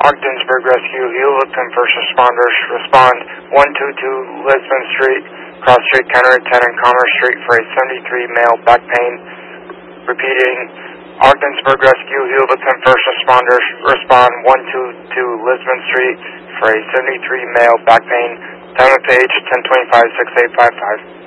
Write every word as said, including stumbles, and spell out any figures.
Ogdensburg Rescue, Heuvelton First Responders, respond one two two Lisbon Street, Cross Street, County ten, and Commerce Street for a seventy-three male back pain. Repeating, Ogdensburg Rescue, Heuvelton First Responders, respond one two two Lisbon Street for a seventy-three male back pain. Time of page ten twenty-five, six eight five five.